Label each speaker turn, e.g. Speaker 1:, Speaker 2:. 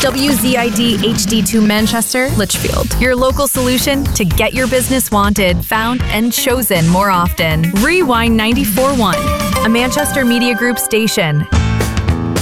Speaker 1: WZID HD2 Manchester, Litchfield. Your local solution to get your business wanted, found, and chosen more often. Rewind 94.1, a Manchester Media Group station.